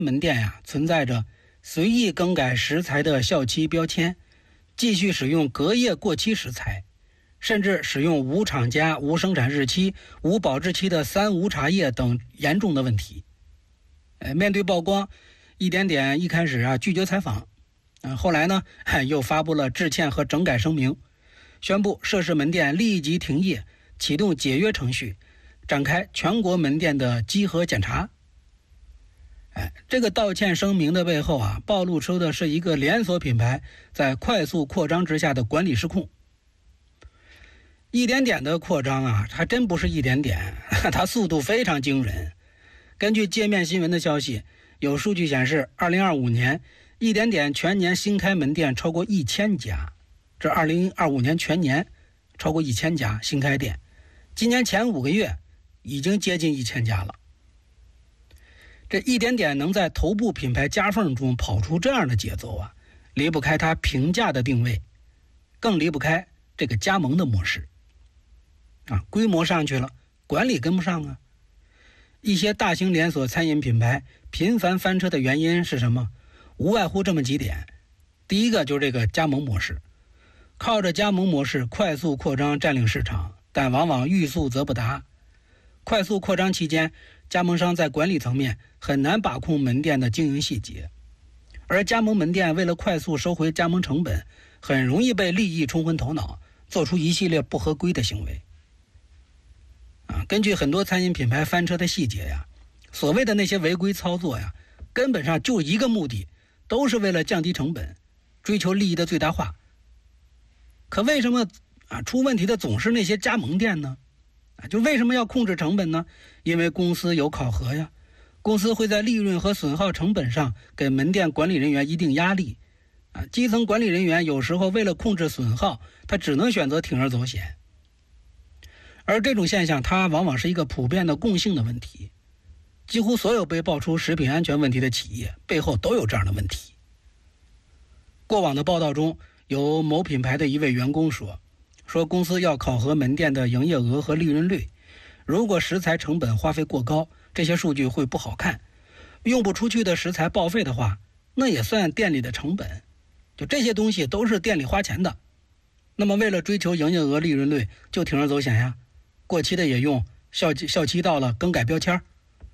门店呀存在着随意更改食材的效期标签，继续使用隔夜过期食材，甚至使用无厂家、无生产日期、无保质期的三无茶叶等严重的问题。面对曝光，一点点一开始拒绝采访，后来呢又发布了致歉和整改声明，宣布涉事门店立即停业，启动解约程序，展开全国门店的稽核检查。这个道歉声明的背后暴露出的是一个连锁品牌在快速扩张之下的管理失控。一点点的扩张还真不是一点点，它速度非常惊人。根据界面新闻的消息，有数据显示2025年一点点全年新开门店超过1000家，这2025年全年超过1000家新开店，今年前5个月已经接近1000家了。这一点点能在头部品牌夹缝中跑出这样的节奏离不开它平价的定位，更离不开这个加盟的模式规模上去了，管理跟不上一些大型连锁餐饮品牌频繁翻车的原因是什么？无外乎这么几点。第一个就是这个加盟模式，靠着加盟模式快速扩张占领市场，但往往欲速则不达。快速扩张期间，加盟商在管理层面很难把控门店的经营细节，而加盟门店为了快速收回加盟成本，很容易被利益冲昏头脑，做出一系列不合规的行为。根据很多餐饮品牌翻车的细节所谓的那些违规操作根本上就一个目的，都是为了降低成本，追求利益的最大化。可为什么出问题的总是那些加盟店呢？就为什么要控制成本呢？因为公司有考核公司会在利润和损耗成本上给门店管理人员一定压力基层管理人员有时候为了控制损耗，他只能选择铤而走险。而这种现象它往往是一个普遍的共性的问题，几乎所有被爆出食品安全问题的企业背后都有这样的问题。过往的报道中，有某品牌的一位员工说公司要考核门店的营业额和利润率，如果食材成本花费过高，这些数据会不好看，用不出去的食材报废的话，那也算店里的成本，就这些东西都是店里花钱的。那么为了追求营业额利润率，就铤而走险过期的也用，效期到了更改标签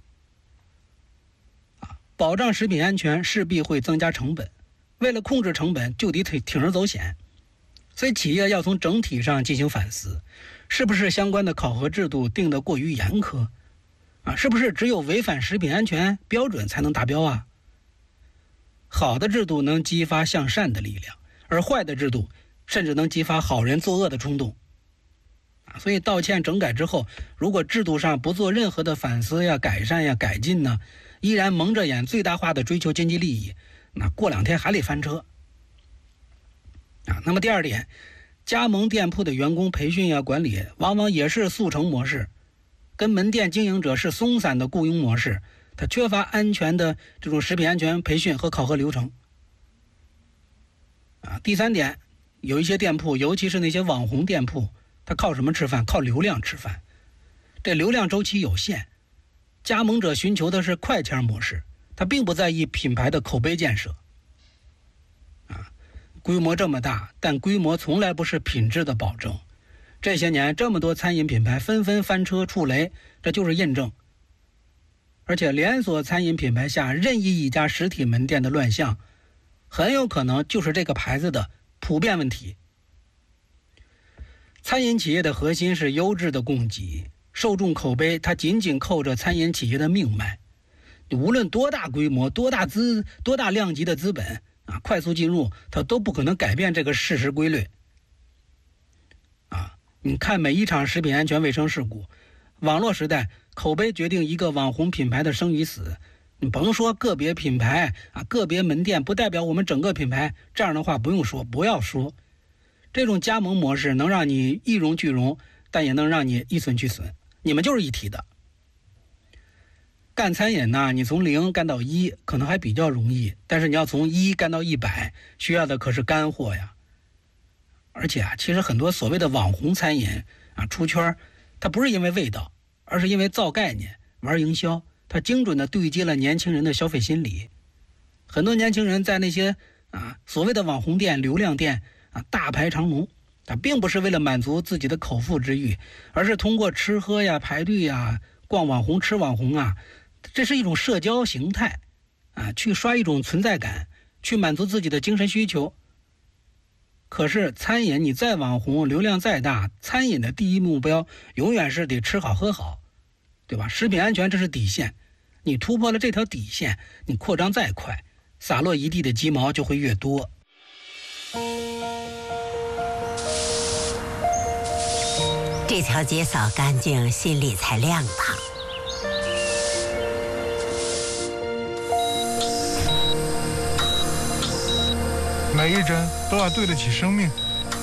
保障食品安全势必会增加成本，为了控制成本就得铤而走险。所以企业要从整体上进行反思，是不是相关的考核制度定得过于严苛是不是只有违反食品安全标准才能达标好的制度能激发向善的力量，而坏的制度甚至能激发好人作恶的冲动所以道歉整改之后，如果制度上不做任何的反思改善改进呢，依然蒙着眼最大化的追求经济利益，那过2天还得翻车那么第二点，加盟店铺的员工培训管理往往也是速成模式，跟门店经营者是松散的雇佣模式，它缺乏安全的这种食品安全培训和考核流程第三点，有一些店铺，尤其是那些网红店铺，它靠什么吃饭？靠流量吃饭，这流量周期有限，加盟者寻求的是快签模式，他并不在意品牌的口碑建设规模这么大，但规模从来不是品质的保证。这些年这么多餐饮品牌纷纷翻车触雷，这就是印证。而且连锁餐饮品牌下任意一家实体门店的乱象，很有可能就是这个牌子的普遍问题。餐饮企业的核心是优质的供给，受众口碑它紧紧扣着餐饮企业的命脉。无论多大规模、多大量级的资本快速进入，它都不可能改变这个事实规律你看每一场食品安全卫生事故，网络时代口碑决定一个网红品牌的生与死，你甭说个别品牌个别门店不代表我们整个品牌，这样的话不要说。这种加盟模式能让你一荣俱荣，但也能让你一损俱损，你们就是一体的。干餐饮你从0干到1可能还比较容易，但是你要从1干到100，需要的可是干货呀。而且其实很多所谓的网红餐饮出圈，它不是因为味道，而是因为造概念、玩营销， 它精准地对接了年轻人的消费心理。很多年轻人在那些所谓的网红店、流量店大排长龙，并不是为了满足自己的口腹之欲，而是通过吃喝呀、排队呀、逛网红、吃网红这是一种社交形态去刷一种存在感，去满足自己的精神需求。可是餐饮你再网红，流量再大，餐饮的第一目标永远是得吃好喝好，对吧？食品安全这是底线，你突破了这条底线，你扩张再快，洒落一地的鸡毛就会越多。 这条街扫干净，心里才亮堂。 每一针都要对得起生命。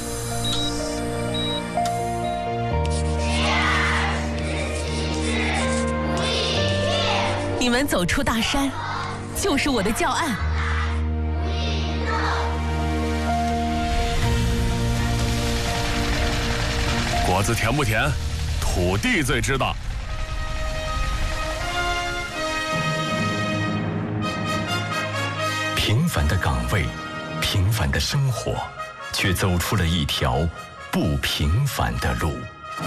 你们走出大山，就是我的教案。 果子甜不甜？土地最知道。 平凡的岗位，平凡的生活，却走出了一条不平凡的路。